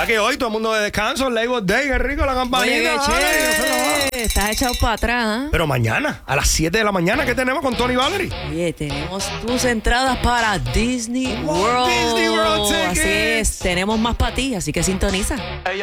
que hoy todo el mundo de descanso, Labor Day, qué rico la campanita. Oye, qué chévere. Estás echado para atrás, ¿eh? Pero mañana, a las 7 de la mañana, ¿qué tenemos con Tony Valerie? Oye, tenemos tus entradas para Disney World. Disney World Así tickets. es, tenemos más para ti, así que sintoniza.